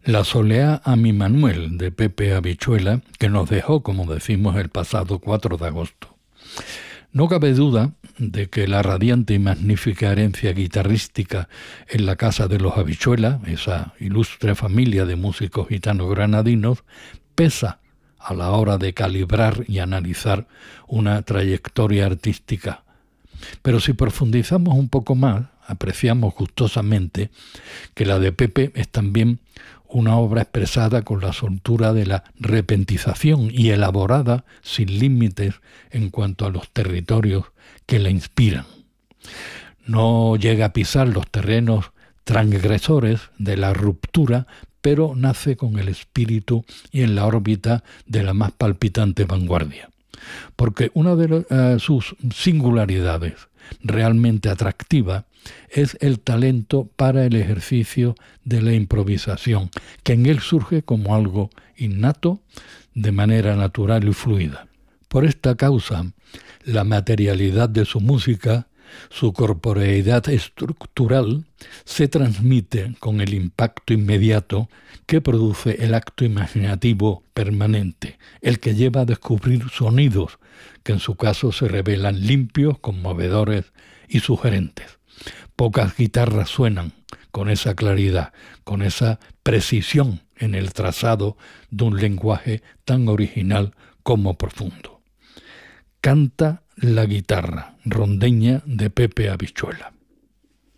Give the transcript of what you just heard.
La soleá a mi Manuel, de Pepe Habichuela, que nos dejó, como decimos, el pasado 4 de agosto. No cabe duda de que la radiante y magnífica herencia guitarrística en la casa de los Habichuela, esa ilustre familia de músicos gitanos granadinos, pesa a la hora de calibrar y analizar una trayectoria artística. Pero si profundizamos un poco más, apreciamos gustosamente que la de Pepe es también una obra expresada con la soltura de la repentización y elaborada sin límites en cuanto a los territorios que la inspiran. No llega a pisar los terrenos transgresores de la ruptura, pero nace con el espíritu y en la órbita de la más palpitante vanguardia. Porque una de sus singularidades realmente atractiva es el talento para el ejercicio de la improvisación, que en él surge como algo innato, de manera natural y fluida. Por esta causa, la materialidad de su música, su corporeidad estructural, se transmite con el impacto inmediato que produce el acto imaginativo permanente, el que lleva a descubrir sonidos que en su caso se revelan limpios, conmovedores y sugerentes. Pocas guitarras suenan con esa claridad, con esa precisión en el trazado de un lenguaje tan original como profundo. Canta la guitarra, rondeña de Pepe Habichuela.